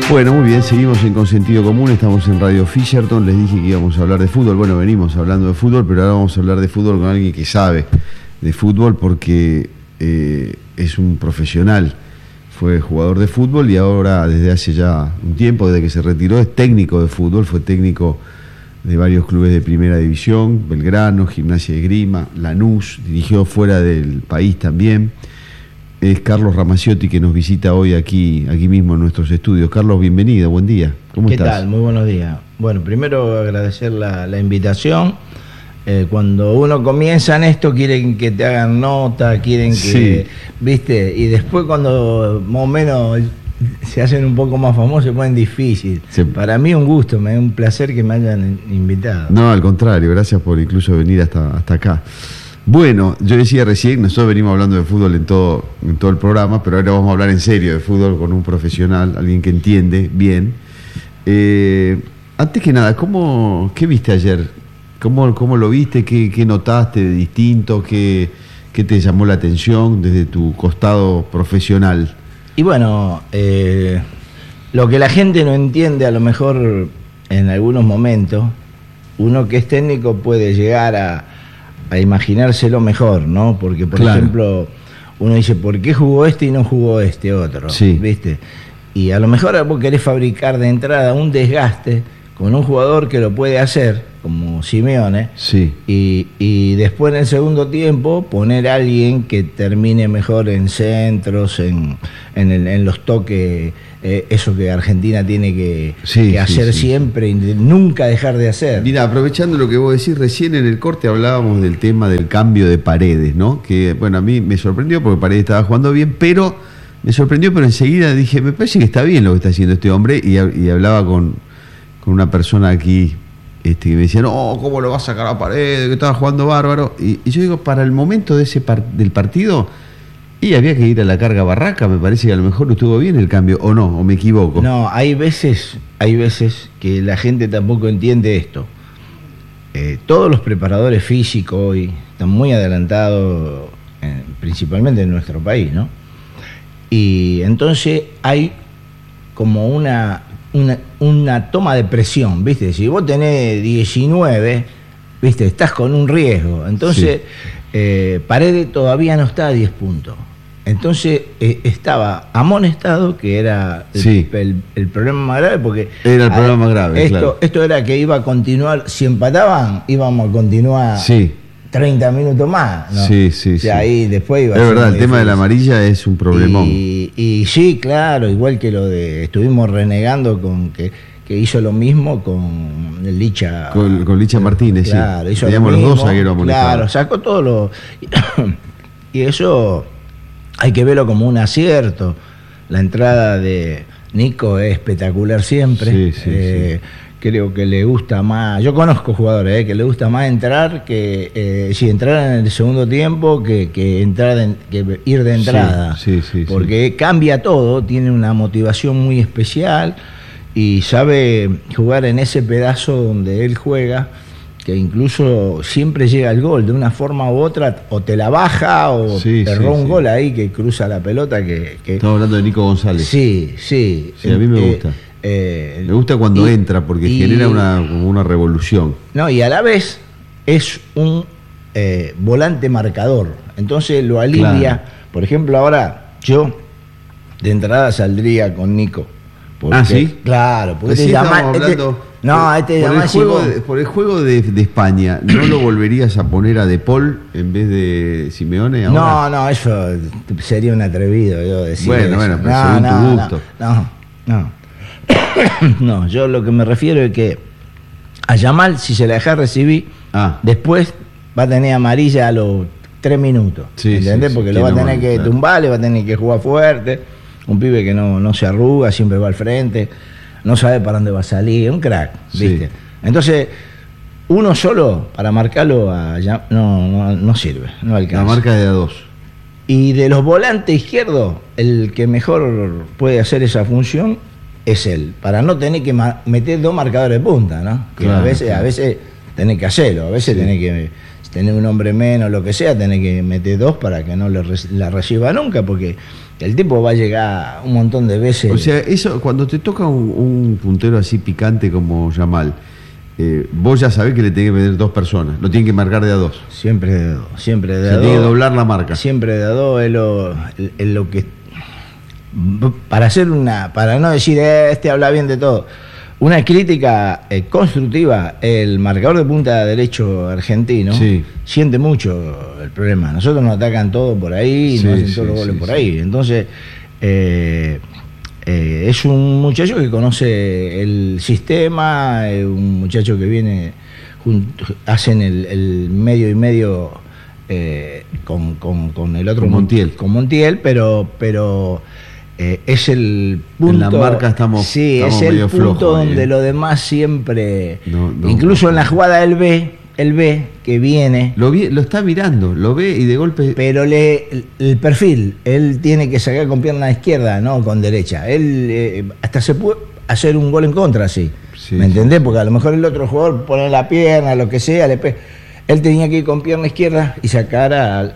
Bueno, muy bien, seguimos en Con Sentido Común, estamos en Radio Fisherton, les dije que íbamos a hablar de fútbol, bueno, venimos hablando de fútbol, pero ahora vamos a hablar de fútbol con alguien que sabe de fútbol porque es un profesional, fue jugador de fútbol y ahora desde hace ya un tiempo, desde que se retiró, es técnico de fútbol, fue técnico de varios clubes de primera división, Belgrano, Gimnasia de Esgrima, Lanús, dirigió fuera del país también. Es Carlos Ramaciotti que nos visita hoy aquí mismo en nuestros estudios. Carlos, bienvenido, buen día. ¿Cómo estás? ¿Qué tal? Muy buenos días. Bueno, primero agradecer la invitación. Cuando uno comienza en esto, quieren que te hagan nota, quieren que, sí, ¿viste? Y después cuando más o menos se hacen un poco más famosos, se ponen difícil. Sí. Para mí un gusto, un placer que me hayan invitado. No, al contrario, gracias por incluso venir hasta acá. Bueno, yo decía recién, nosotros venimos hablando de fútbol en todo el programa, pero ahora vamos a hablar en serio de fútbol con un profesional, alguien que entiende bien. Antes que nada, ¿qué viste ayer? ¿Cómo lo viste? ¿Qué notaste de distinto? ¿Qué te llamó la atención desde tu costado profesional? Y bueno, lo que la gente no entiende a lo mejor en algunos momentos, uno que es técnico puede llegar a imaginárselo mejor, ¿no? Porque, por ejemplo, uno dice, ¿por qué jugó este y no jugó este otro? Sí. ¿Viste? Y a lo mejor vos querés fabricar de entrada un desgaste con un jugador que lo puede hacer, como Simeone, sí, y después en el segundo tiempo poner a alguien que termine mejor en centros, en los toques, eso que Argentina tiene que hacer siempre y nunca dejar de hacer. Mira, aprovechando lo que vos decís, recién en el corte hablábamos del tema del cambio de Paredes, ¿no? Que, bueno, a mí me sorprendió porque Paredes estaba jugando bien, pero enseguida dije, me parece que está bien lo que está haciendo este hombre, y hablaba con una persona aquí que me decía, no, ¿cómo lo va a sacar a Paredes? Que estaba jugando bárbaro. Y yo digo, para el momento de del partido, y había que ir a la carga barraca, me parece que a lo mejor estuvo bien el cambio, o no, o me equivoco. No, hay veces que la gente tampoco entiende esto. Todos los preparadores físicos hoy están muy adelantados, principalmente en nuestro país, ¿no? Y entonces hay como una toma de presión, ¿viste? Si vos tenés 19, ¿viste? Estás con un riesgo. Entonces, sí. Paredes todavía no está a 10 puntos. Entonces, estaba amonestado, que era el problema más grave, porque... Era el problema más grave, esto era que iba a continuar, si empataban, íbamos a continuar... Sí. 30 minutos más, ¿no? Sí. O sea, ahí después iba a ser. Es verdad, el tema difícil. De la amarilla es un problemón. Y sí, claro, igual que lo de... Estuvimos renegando con que hizo lo mismo con el Licha... Con Licha Martínez, claro, sí. Hizo teníamos lo mismo, los dos zagueros amonestados. Claro, sacó todo lo... Y eso hay que verlo como un acierto. La entrada de Nico es espectacular siempre. Sí. Creo que le gusta más, yo conozco jugadores que le gusta más entrar entrar en el segundo tiempo que ir de entrada, porque cambia todo, tiene una motivación muy especial y sabe jugar en ese pedazo donde él juega, que incluso siempre llega al gol de una forma u otra, o te la baja o te erró un gol ahí que cruza la pelota que... Estamos hablando de Nico González. Sí, a mí me gusta. Me gusta cuando entra porque genera como una revolución. No, y a la vez es un volante marcador. Entonces lo alivia. Claro. Por ejemplo, ahora yo de entrada saldría con Nico. Porque, ¿sí? Claro, porque te llama, por el juego de España, ¿no lo volverías a poner a De Paul en vez de Simeone ahora? No, eso sería un atrevido yo decir. Bueno, pero según tu gusto. No. No, yo lo que me refiero es que a Yamal, si se la deja recibir, después va a tener amarilla a los 3 minutos. ¿Entendés? Porque lo va a tener que tumbar, le va a tener que jugar fuerte. Un pibe que no se arruga, siempre va al frente, no sabe para dónde va a salir, es un crack, ¿viste? Entonces, uno solo para marcarlo no sirve, no alcanza. La marca de A2. Y de los volantes izquierdos, el que mejor puede hacer esa función es él, para no tener que meter 2 marcadores de punta, ¿no? Que claro, a veces tenés que hacerlo, a veces tenés que tenés un hombre menos, lo que sea, tenés que meter 2 para que no la reciba nunca, porque el tipo va a llegar un montón de veces. O sea, eso cuando te toca un puntero así picante como Yamal, vos ya sabés que le tenés que meter 2 personas, lo tienen que marcar de a 2. Siempre de a 2, siempre de a 2. Se tiene que doblar la marca. Siempre de a 2 es lo que... Para no decir, este habla bien de todo, una crítica constructiva, el marcador de punta derecho argentino siente mucho el problema. Nosotros nos atacan todo por ahí, nos hacen todos los goles por ahí. Entonces, es un muchacho que conoce el sistema, un muchacho que viene, hacen el medio y medio con el otro, con Montiel, pero es el punto. En la marca estamos es el medio punto flojos, donde lo demás siempre. No, incluso en la jugada él ve que viene. Lo está mirando, lo ve y de golpe. Pero el perfil, él tiene que sacar con pierna izquierda, no con derecha. Él hasta se puede hacer un gol en contra, sí. ¿Me entendés? Porque a lo mejor el otro jugador pone la pierna, lo que sea, él tenía que ir con pierna izquierda y sacar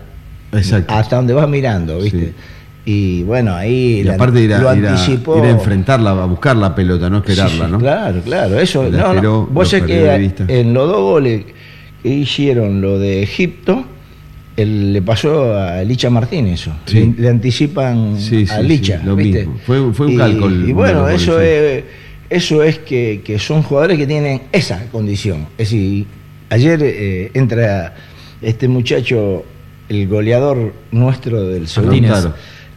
hasta donde va mirando, ¿viste? Sí. Y bueno, ahí lo anticipó. Ir a enfrentarla, a buscar la pelota, no esperarla, ¿no? Claro, eso. Vos sabés que en los 2 goles que hicieron lo de Egipto, le pasó a Licha Martínez eso. Sí. Le anticipan a Licha. Lo mismo. Fue un cálculo. Y bueno, eso es que son jugadores que tienen esa condición. Es decir, ayer entra este muchacho, el goleador nuestro del segundo.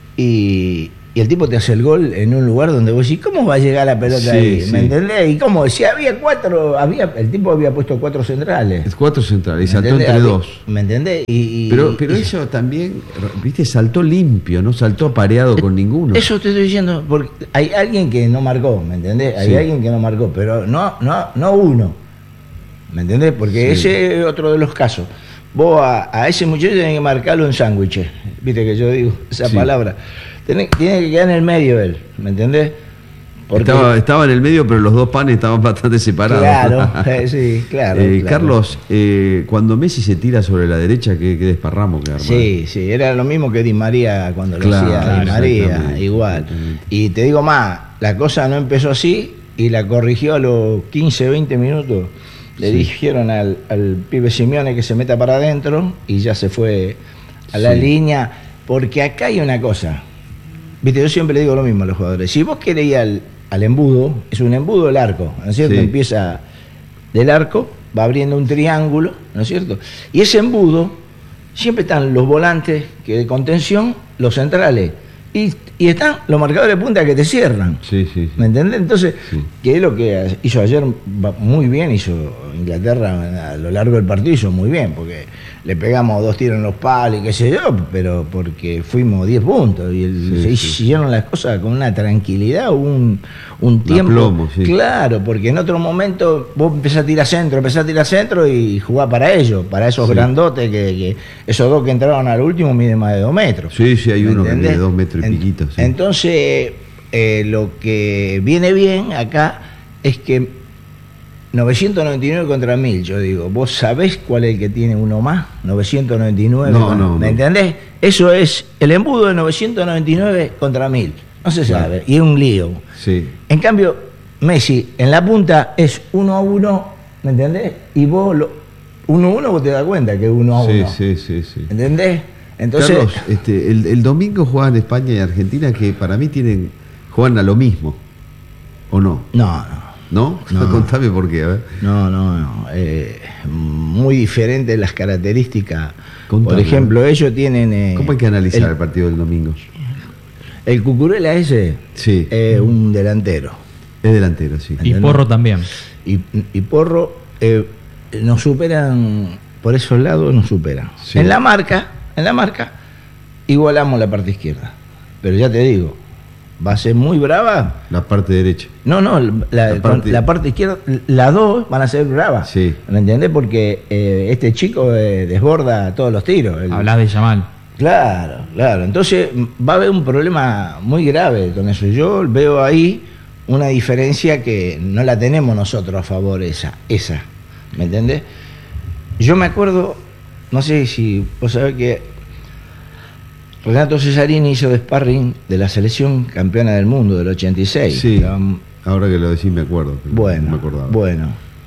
Y el tipo te hace el gol en un lugar donde vos decís, ¿cómo va a llegar la pelota ahí? ¿Me entendés? Y cómo, si había 4, el tipo había puesto 4 centrales. 4 centrales, y saltó entre 2. ¿Me entendés? Pero eso también, viste, saltó limpio, no saltó apareado con ninguno. Eso te estoy diciendo, porque hay alguien que no marcó, ¿me entendés? Hay alguien que no marcó, pero no uno. ¿Me entendés? Porque ese es otro de los casos. Vos a ese muchacho tenés que marcarlo en sándwiches. Viste que yo digo esa palabra. Tiene que quedar en el medio él, ¿me entendés? Porque estaba en el medio, pero los 2 panes estaban bastante separados. Claro, sí, claro. Carlos, cuando Messi se tira sobre la derecha, qué desparramo que arma. Sí, era lo mismo que Di María cuando lo hacía Di María, igual. Y te digo más, la cosa no empezó así y la corrigió a los 15, 20 minutos. Le dijeron al pibe Simeone que se meta para adentro y ya se fue a la línea, porque acá hay una cosa, viste, yo siempre le digo lo mismo a los jugadores, si vos querés ir al embudo, es un embudo el arco, ¿no es cierto? Empieza del arco, va abriendo un triángulo, ¿no es cierto? Y ese embudo, siempre están los volantes que de contención, los centrales, y están los marcadores de punta que te cierran. ¿Me entendés? Entonces, que es lo que hizo ayer muy bien, hizo Inglaterra a lo largo del partido, hizo muy bien, porque le pegamos 2 tiros en los palos y qué sé yo, pero porque fuimos 10 puntos y se hicieron las cosas con una tranquilidad, un tiempo. Plomo, claro, porque en otro momento vos empezás a tirar centro y jugás para ellos, para esos grandotes que esos 2 que entraron al último miden más de 2 metros. Sí, hay uno que mide 2 metros y piquitos. Entonces, lo que viene bien acá es que 999 contra 1000, yo digo, ¿vos sabés cuál es el que tiene uno más? 999. No. ¿Me entendés? Eso es el embudo de 999 contra 1000. No se sabe, y es un lío. Sí. En cambio, Messi en la punta es 1-1, ¿me entendés? Y vos 1-1 vos te das cuenta que es 1-1. Sí. ¿Entendés? Entonces, Carlos, el domingo juegan España y Argentina, que para mí juegan a lo mismo, ¿o no? No, contame por qué, a ver. No. Muy diferentes las características. Contame. Por ejemplo, ellos tienen... ¿Cómo hay que analizar el partido del domingo? El Cucurella ese es un delantero. Es delantero, sí. Y Porro también. Y Porro nos superan, por esos lados nos superan. Sí. En la marca, igualamos la parte izquierda. Pero ya te digo, va a ser muy brava. La parte derecha. No, la parte izquierda, las 2 van a ser bravas. Sí. ¿Me entendés? Porque este chico desborda todos los tiros. Hablás de Yamal. Claro. Entonces va a haber un problema muy grave con eso. Yo veo ahí una diferencia que no la tenemos nosotros a favor esa. ¿Me entendés? Yo me acuerdo no sé si vos sabés que Renato Cesarini hizo de sparring de la selección campeona del mundo del 86. Sí, ahora que lo decís me acuerdo. Bueno, no me acordaba. Bueno.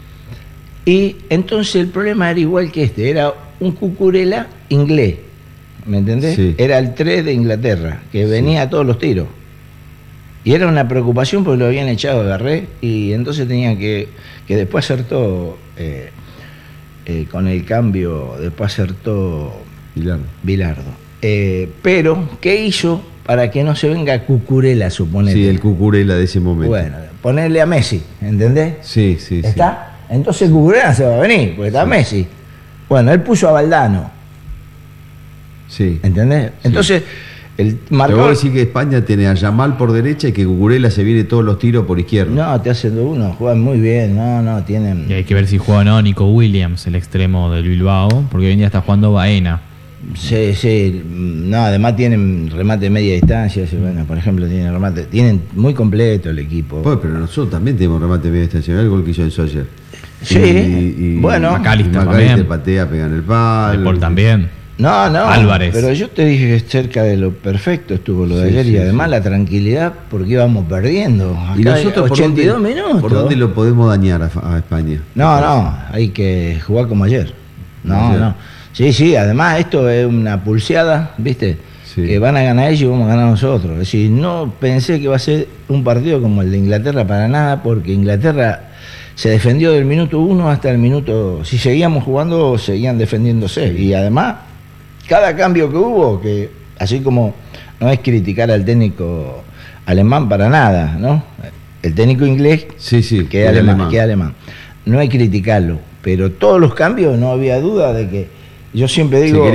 Y entonces el problema era igual que era un Cucurella inglés, ¿me entendés? Sí. Era el 3 de Inglaterra, que venía a todos los tiros. Y era una preocupación porque lo habían echado de Garré y entonces tenían que después acertó con el cambio, después acertó Bilardo. Pero, ¿qué hizo para que no se venga Cucurella, suponete? Sí, el Cucurella de ese momento. Bueno, ponerle a Messi, ¿entendés? Sí, sí, ¿Está? Entonces Cucurella se va a venir, porque está Messi. Bueno, él puso a Valdano. Sí. ¿Entendés? Sí. Entonces, el Te marcador... voy a decir que España tiene a Yamal por derecha y que Cucurella se viene todos los tiros por izquierda. No, te hacen uno, juegan muy bien, no, tienen... Y hay que ver si juega o no Nico Williams, el extremo del Bilbao, porque hoy en día está jugando Baena. Sí, no, además tienen remate de media distancia, bueno, por ejemplo, tienen muy completo el equipo. Pues, pero nosotros también tenemos remate de media distancia, el gol que hizo en Sawyer. Sí, bueno. McAllister también. Patea, pega en el palo. De Paul también. No, Álvarez. pero yo te dije que cerca de lo perfecto estuvo lo de Sí, ayer y sí, además sí. la tranquilidad porque íbamos perdiendo. Acá ¿Y nosotros 82 minutos. por dónde lo podemos dañar a España? No, hay que jugar como ayer. Ayer. No. Sí, además esto es una pulseada, ¿viste? Sí. Que van a ganar ellos y vamos a ganar nosotros. Es decir, no pensé que iba a ser un partido como el de Inglaterra para nada, porque Inglaterra se defendió del minuto 1 hasta el minuto... Si seguíamos jugando, seguían defendiéndose. Y además, cada cambio que hubo, que así como no es criticar al técnico alemán para nada, ¿no? El técnico inglés, Sí, que es alemán. No hay que criticarlo, pero todos los cambios no había duda de que... Yo siempre digo...